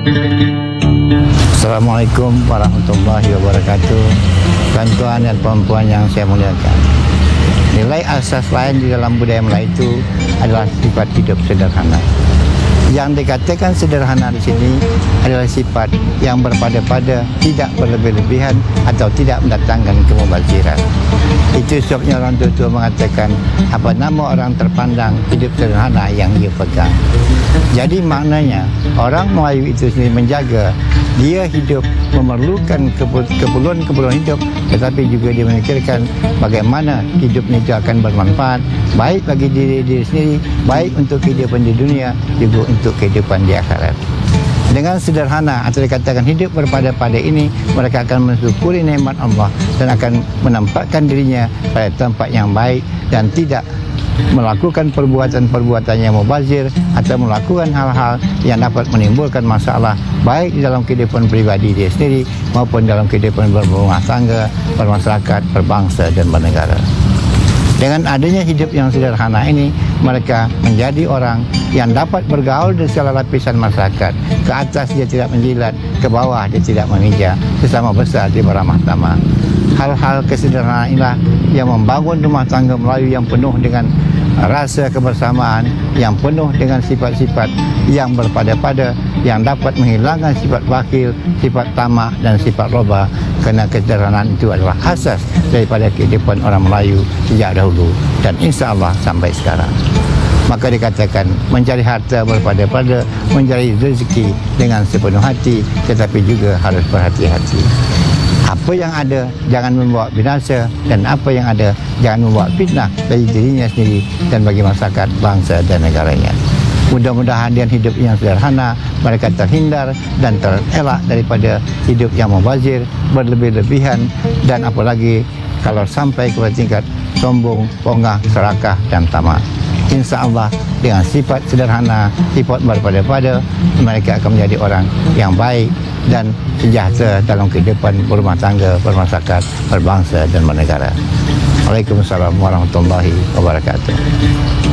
Assalamualaikum warahmatullahi wabarakatuh. Tuan-tuan dan puan-puan yang saya muliakan, nilai asas lain di dalam budaya Melayu itu adalah sifat hidup sederhana. Yang dikatakan sederhana di sini adalah sifat yang berpada-pada, tidak berlebih-lebihan atau tidak mendatangkan kemubaziran. Itu sebabnya orang tua mengatakan apa nama orang terpandang hidup sederhana yang ia pegang. Jadi maknanya orang Melayu itu sendiri menjaga dia hidup memerlukan keperluan hidup, tetapi juga dia memikirkan bagaimana hidupnya itu akan bermanfaat baik bagi diri sendiri, baik untuk kehidupan di dunia, juga untuk kehidupan di akhirat. Dengan sederhana atau dikatakan hidup berpada-pada ini, mereka akan mensyukuri nikmat Allah dan akan menempatkan dirinya pada tempat yang baik dan tidak melakukan perbuatan-perbuatan yang mubazir atau melakukan hal-hal yang dapat menimbulkan masalah baik di dalam kehidupan pribadi dia sendiri maupun dalam kehidupan berumah tangga, bermasyarakat, berbangsa dan bernegara. Dengan adanya hidup yang sederhana ini, mereka menjadi orang yang dapat bergaul di segala lapisan masyarakat. Ke atas dia tidak menjilat, ke bawah dia tidak memijak, sesama besar dia beramah tamah. Hal-hal kesederhanaan inilah yang membangun rumah tangga Melayu yang penuh dengan rasa kebersamaan, yang penuh dengan sifat-sifat yang berpada-pada, yang dapat menghilangkan sifat bakhil, sifat tamak dan sifat roba, kerana kesederhanaan itu adalah asas daripada kehidupan orang Melayu sejak dahulu dan insya Allah sampai sekarang. Maka dikatakan mencari harta berpada-pada, mencari rezeki dengan sepenuh hati, tetapi juga harus berhati-hati. Apa yang ada jangan membawa binasa, dan apa yang ada jangan membawa fitnah bagi dirinya sendiri dan bagi masyarakat, bangsa dan negaranya. Mudah-mudahan dengan hidup yang sederhana mereka terhindar dan terelak daripada hidup yang mubazir, berlebih-lebihan, dan apalagi kalau sampai kepada tingkat sombong, pongah, serakah dan tamak. Insya Allah dengan sifat sederhana, sifat berpada-pada, mereka akan menjadi orang yang baik dan sejahtera dalam kehidupan berumah tangga, bermasyarakat, berbangsa dan bernegara. Waalaikumsalam warahmatullahi wabarakatuh.